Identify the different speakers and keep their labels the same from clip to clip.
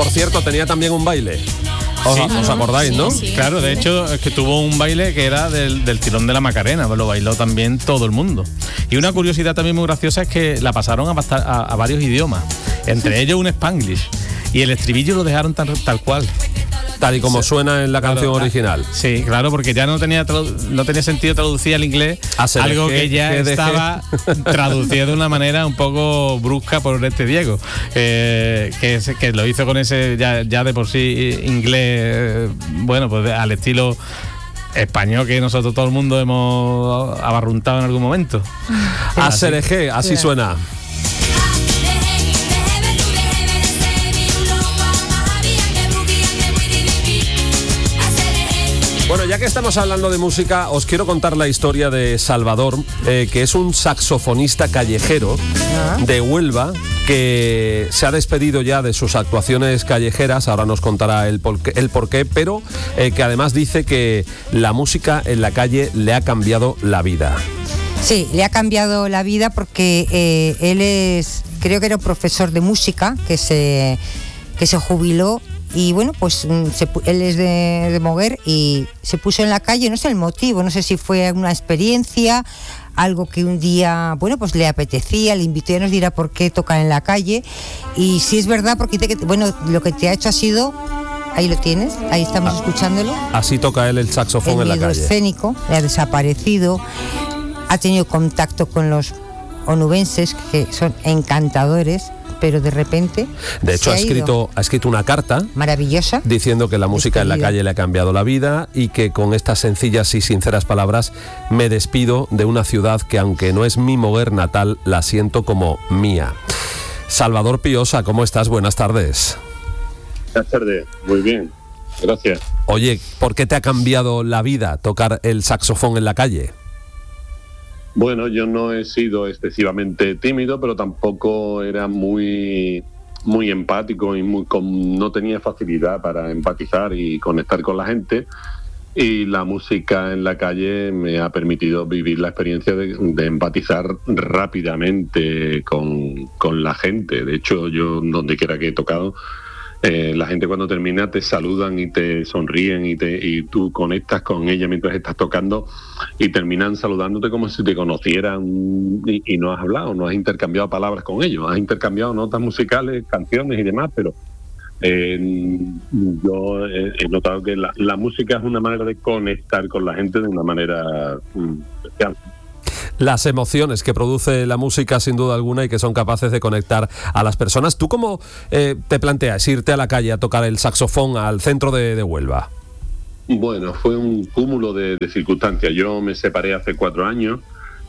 Speaker 1: por cierto, tenía también un baile. ¿Os acordáis, no?
Speaker 2: Sí.
Speaker 3: Claro, de hecho es que tuvo un baile que era del tirón de la Macarena, lo bailó también todo el mundo. Y una curiosidad también muy graciosa es que la pasaron a varios idiomas, entre ellos un Spanglish, y el estribillo lo dejaron tal cual.
Speaker 1: Tal y como suena en la canción original.
Speaker 3: Sí, claro, porque ya no tenía sentido traducir al inglés algo que ya estaba traducido de una manera un poco brusca por este Diego, que lo hizo con ese ya de por sí inglés, bueno, pues al estilo español que nosotros todo el mundo hemos abarruntado en algún momento.
Speaker 1: ASRG, así suena. Bueno, ya que estamos hablando de música, os quiero contar la historia de Salvador, que es un saxofonista callejero de Huelva, que se ha despedido ya de sus actuaciones callejeras, ahora nos contará el porqué, pero que además dice que la música en la calle le ha cambiado la vida.
Speaker 4: Sí, le ha cambiado la vida porque él creo que era un profesor de música que se jubiló. Y bueno, pues él es de Moguer y se puso en la calle, no sé el motivo, no sé si fue una experiencia, algo que un día, bueno, pues le apetecía, le invitó, ya nos dirá por qué toca en la calle. Y sí es verdad, porque dice que, bueno, lo que te ha hecho ha sido, ahí lo tienes, ahí estamos escuchándolo.
Speaker 1: Así toca él el saxofón en la calle.
Speaker 4: Escénico, le ha desaparecido, ha tenido contacto con los onubenses, que son encantadores, pero de repente
Speaker 1: de hecho ha escrito una carta
Speaker 4: maravillosa
Speaker 1: diciendo que la música en la calle le ha cambiado la vida y que con estas sencillas y sinceras palabras me despido de una ciudad que, aunque no es mi Moguer natal, la siento como mía. Salvador Piosa, ¿cómo estás? Buenas tardes.
Speaker 5: Buenas tardes, muy bien, gracias.
Speaker 1: Oye, ¿por qué te ha cambiado la vida tocar el saxofón en la calle?
Speaker 5: Bueno, yo no he sido excesivamente tímido, pero tampoco era muy empático y no tenía facilidad para empatizar y conectar con la gente. Y la música en la calle me ha permitido vivir la experiencia de empatizar rápidamente con la gente. De hecho, yo donde quiera que he tocado, la gente cuando termina te saludan y te sonríen y tú conectas con ella mientras estás tocando y terminan saludándote como si te conocieran y no has hablado, no has intercambiado palabras con ellos, has intercambiado notas musicales, canciones y demás, pero yo he notado que la música es una manera de conectar con la gente de una manera especial.
Speaker 1: Las emociones que produce la música, sin duda alguna, y que son capaces de conectar a las personas. ¿Tú cómo te planteas irte a la calle a tocar el saxofón al centro de Huelva?
Speaker 5: Bueno, fue un cúmulo de circunstancias. Yo me separé hace 4 años.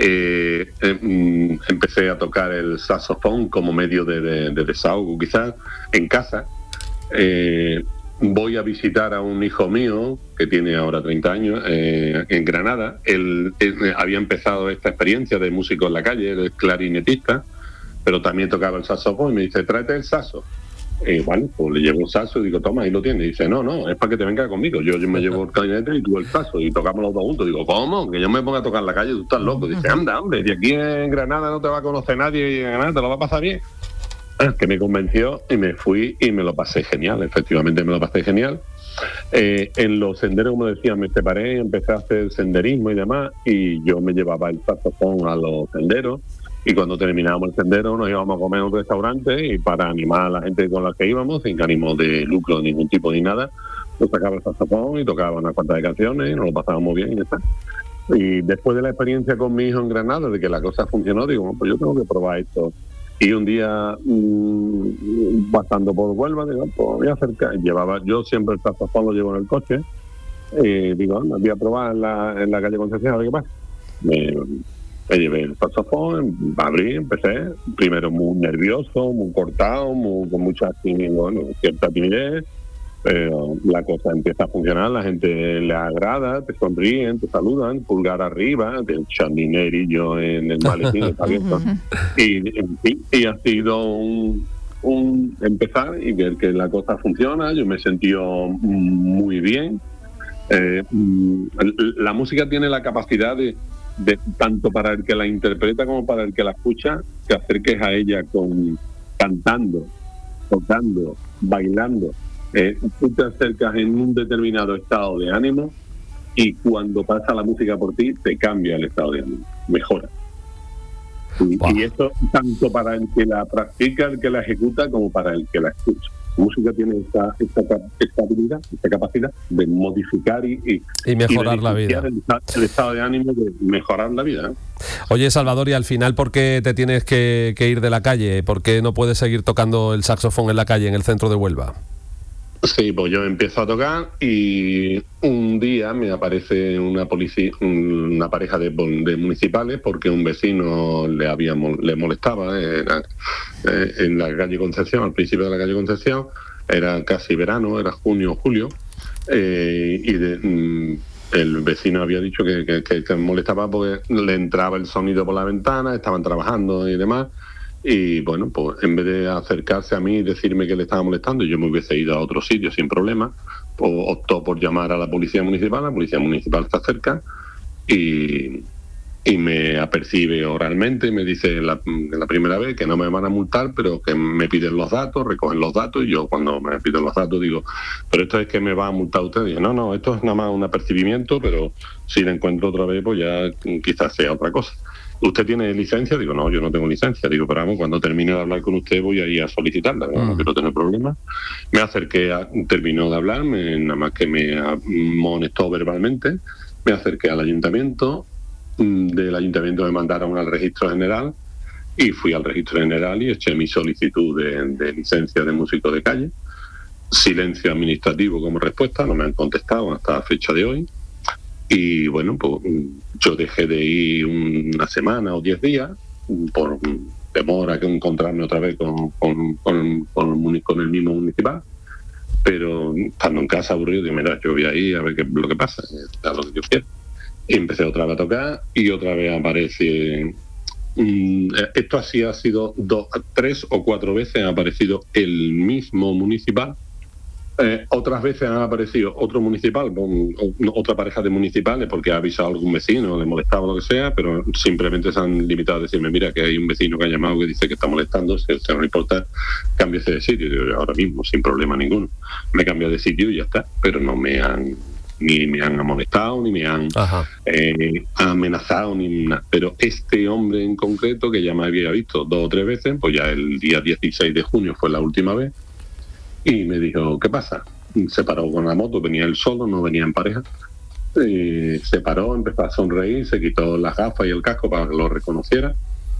Speaker 5: Empecé a tocar el saxofón como medio de desahogo, quizás, en casa. Voy a visitar a un hijo mío que tiene ahora 30 años en Granada. Él había empezado esta experiencia de músico en la calle, él es clarinetista, pero también tocaba el saxofón y me dice, tráete el saxo. Bueno, pues le llevo el saxo y digo, toma, ahí lo tienes. Y dice, no, es para que te venga conmigo. Yo me llevo el clarinete y tú el saxo y tocamos los dos juntos. Digo, ¿cómo? Que yo me ponga a tocar en la calle, tú estás loco. Dice, anda, hombre, de aquí en Granada no te va a conocer nadie y en Granada te lo va a pasar bien. Que me convenció y me fui y me lo pasé genial, efectivamente me lo pasé genial. En los senderos, como decía, me separé, empecé a hacer senderismo y demás, y yo me llevaba el saxofón a los senderos, y cuando terminábamos el sendero nos íbamos a comer a un restaurante, y para animar a la gente con la que íbamos, sin ánimo de lucro de ningún tipo ni nada, yo sacaba el saxofón y tocaba unas cuantas de canciones y nos lo pasábamos bien y ya está. Y después de la experiencia con mi hijo en Granada, de que la cosa funcionó, digo, pues yo tengo que probar esto. Y un día, pasando por Huelva, digo, pues voy a acercar. Yo siempre el saxofón lo llevo en el coche. Digo, anda, voy a probar en la calle Concepción, a ver qué pasa. Me llevé el saxofón, abrí, empecé. Primero muy nervioso, muy cortado, con mucha cierta timidez. Pero la cosa empieza a funcionar, la gente le agrada, te sonríen, te saludan, pulgar arriba, del chandinerillo en el maletín está abierto. Y ha sido un empezar y ver que la cosa funciona. Yo me he sentido muy bien. La música tiene la capacidad de tanto para el que la interpreta como para el que la escucha, te acerques a ella cantando, tocando, bailando, tú te acercas en un determinado estado de ánimo y cuando pasa la música por ti te cambia el estado de ánimo, mejora. Y esto tanto para el que la practica, el que la ejecuta, como para el que la escucha. La música tiene esta habilidad, esta capacidad de modificar y
Speaker 1: mejorar la vida.
Speaker 5: El estado de ánimo, de mejorar la vida.
Speaker 1: Oye, Salvador, y al final, ¿por qué te tienes que ir de la calle? ¿Por qué no puedes seguir tocando el saxofón en la calle, en el centro de Huelva?
Speaker 5: Sí, pues yo empiezo a tocar y un día me aparece una pareja de municipales porque un vecino le molestaba en la calle Concepción, al principio de la calle Concepción, era casi verano, era junio o julio, el vecino había dicho que molestaba porque le entraba el sonido por la ventana, estaban trabajando y demás. Y bueno, pues en vez de acercarse a mí y decirme que le estaba molestando, yo me hubiese ido a otro sitio sin problema, pues optó por llamar a la policía municipal se acerca y me apercibe oralmente, me dice la primera vez que no me van a multar, pero que me piden los datos, recogen los datos, y yo cuando me piden los datos digo, pero esto es que me va a multar usted. Y digo, no, esto es nada más un apercibimiento, pero si la encuentro otra vez, pues ya quizás sea otra cosa. ¿Usted tiene licencia? Digo, no, yo no tengo licencia. Digo, pero vamos, cuando termine de hablar con usted voy a ir a solicitarla. No quiero tener problemas. Me acerqué, terminó de hablar, nada más que me amonestó verbalmente. Me acerqué al ayuntamiento. Del ayuntamiento me mandaron al registro general y fui al registro general y eché mi solicitud de licencia de músico de calle. Silencio administrativo como respuesta, no me han contestado hasta la fecha de hoy. Y bueno, pues yo dejé de ir una semana o 10 días por temor a encontrarme otra vez con el mismo municipal, pero estando en casa aburrido, digo, mira, yo voy a ir a ver qué es lo que pasa, a lo que yo quiero. Y empecé otra vez a tocar y otra vez aparece... esto así ha sido 3 o 4 veces, ha aparecido el mismo municipal. Otras veces han aparecido otro municipal, otra pareja de municipales, porque ha avisado a algún vecino, le molestaba o lo que sea, pero simplemente se han limitado a decirme, mira, que hay un vecino que ha llamado que dice que está molestando, si a usted no le importa, cámbiese de sitio. Yo ahora mismo, sin problema ninguno, me cambio de sitio y ya está, pero no me han ni me han amonestado, ni me han amenazado, ni nada. Pero este hombre en concreto, que ya me había visto 2 o 3 veces, pues ya el día 16 de junio fue la última vez, y me dijo, ¿qué pasa? Se paró con la moto, venía él solo, no venía en pareja. Se paró, empezó a sonreír, se quitó las gafas y el casco para que lo reconociera.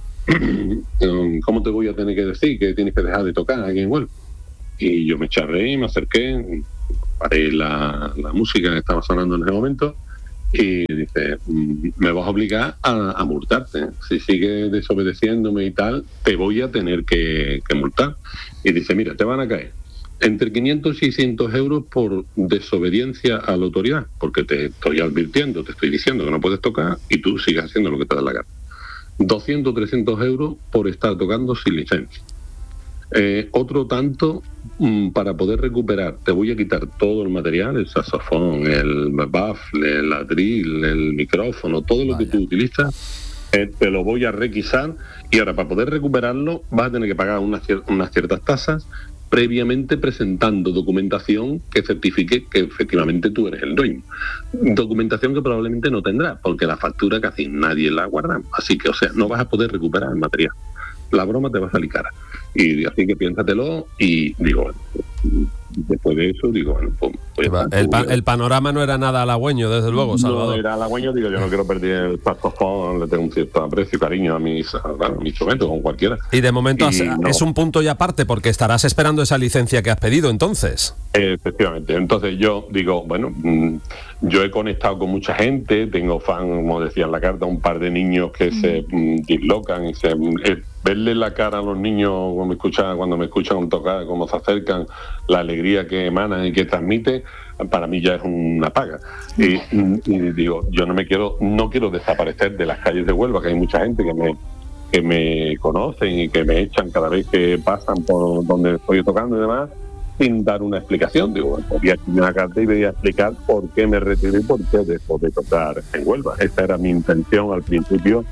Speaker 5: ¿Cómo te voy a tener que decir que tienes que dejar de tocar aquí en Huelva? Y yo me eché a reír, me acerqué, paré la música que estaba sonando en ese momento y dice, me vas a obligar a multarte. Si sigues desobedeciéndome y tal, te voy a tener que multar. Y dice, mira, te van a caer entre 500 y 600 euros por desobediencia a la autoridad, porque te estoy advirtiendo, te estoy diciendo que no puedes tocar y tú sigues haciendo lo que te da la gana. 200 o 300 euros por estar tocando sin licencia. Otro tanto para poder recuperar, te voy a quitar todo el material, el saxofón, el baffle, el drill, el micrófono, todo lo que tú utilizas, te lo voy a requisar, y ahora para poder recuperarlo vas a tener que pagar unas ciertas tasas, previamente presentando documentación que certifique que efectivamente tú eres el dueño. Documentación que probablemente no tendrás, porque la factura casi nadie la guarda, así que, o sea, no vas a poder recuperar el material. La broma te va a salir cara. Y así que piénsatelo, y digo, bueno, después de eso, digo, bueno, pues
Speaker 1: el panorama no era nada halagüeño, desde luego, Salvador.
Speaker 5: No era halagüeño, digo, yo no quiero perder el saxofón, le tengo un cierto aprecio y cariño a mis instrumentos, con cualquiera.
Speaker 1: Y de momento es un punto y aparte, porque estarás esperando esa licencia que has pedido, entonces.
Speaker 5: Efectivamente. Entonces yo digo, bueno, yo he conectado con mucha gente, tengo fan, como decía en la carta, un par de niños que se dislocan y verle la cara a los niños cuando me escuchan tocar, cómo se acercan, la alegría que emana y que transmite, para mí ya es una paga. Y digo, yo no quiero desaparecer de las calles de Huelva, que hay mucha gente que me conocen y que me echan cada vez que pasan por donde estoy tocando y demás, sin dar una explicación. Digo, bueno, voy a escribir una carta y voy a explicar por qué me retiré y por qué dejo de tocar en Huelva. Esa era mi intención al principio,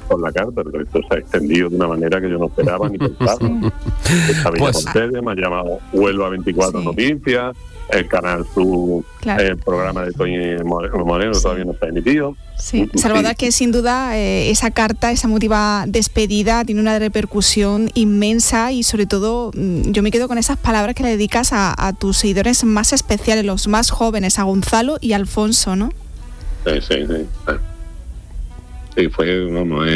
Speaker 5: por la carta, pero esto se ha extendido de una manera que yo no esperaba ni pensaba. Pues, ustedes me han llamado Huelva 24 Noticias, el canal el programa de Toñi Moreno todavía no está emitido.
Speaker 2: Sí, Salvador, que sin duda esa carta, esa emotiva despedida tiene una repercusión inmensa y sobre todo yo me quedo con esas palabras que le dedicas a tus seguidores más especiales, los más jóvenes, a Gonzalo y Alfonso, ¿no?
Speaker 5: Sí. Sí, fue, vamos,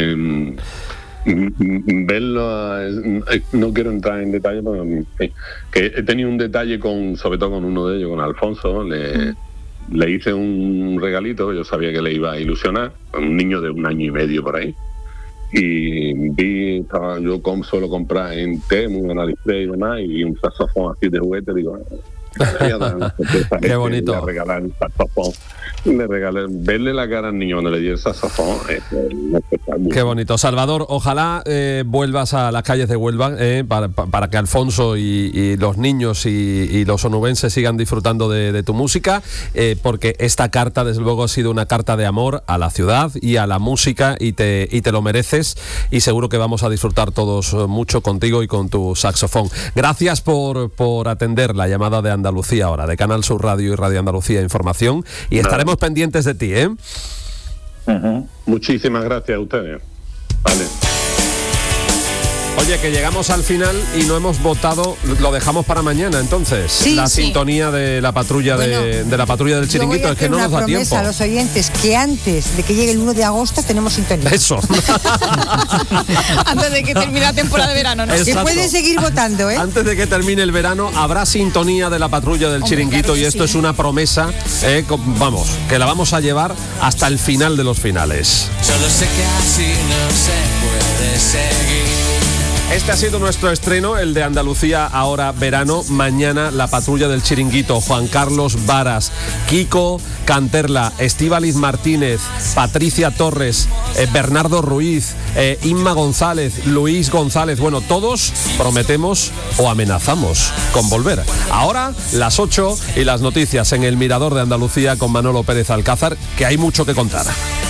Speaker 5: verlo, no quiero entrar en detalle, pero que he tenido un detalle sobre todo con uno de ellos, con Alfonso. Le hice un regalito que yo sabía que le iba a ilusionar, un niño de 1 año y medio por ahí, y yo suelo comprar en Temu, en AliExpress y demás, y vi un saxofón así de juguete, digo,
Speaker 1: qué bonito.
Speaker 5: Le regalar un saxofón. Le regalé, verle la cara al niño cuando le di el saxofón.
Speaker 1: Qué bonito. Salvador, ojalá vuelvas a las calles de Huelva para que Alfonso y los niños y los onubenses sigan disfrutando de tu música, porque esta carta desde luego ha sido una carta de amor a la ciudad y a la música, y te lo mereces, y seguro que vamos a disfrutar todos mucho contigo y con tu saxofón. Gracias por atender la llamada de Andalucía ahora, de Canal Sur Radio y Radio Andalucía Información, y estaremos pendientes de ti,
Speaker 5: Muchísimas gracias a ustedes. Vale.
Speaker 1: Oye, que llegamos al final y no hemos votado, lo dejamos para mañana, entonces. Sintonía de la patrulla de la patrulla del Chiringuito, es que no nos da tiempo.
Speaker 4: A los oyentes que antes de que llegue el 1 de agosto tenemos sintonía.
Speaker 1: Eso.
Speaker 2: Antes de que termine la temporada de verano, ¿no?
Speaker 4: Se pueden seguir votando,
Speaker 1: Antes de que termine el verano habrá sintonía de la patrulla del Chiringuito, claro, y esto es una promesa, vamos, que la vamos a llevar hasta el final de los finales.
Speaker 6: Solo sé que así no se puede seguir.
Speaker 1: Este ha sido nuestro estreno, el de Andalucía ahora verano. Mañana la patrulla del Chiringuito, Juan Carlos Varas, Kiko Canterla, Estíbaliz Martínez, Patricia Torres, Bernardo Ruiz, Inma González, Luis González. Bueno, todos prometemos o amenazamos con volver. Ahora las 8 y las noticias en el Mirador de Andalucía con Manolo Pérez Alcázar, que hay mucho que contar.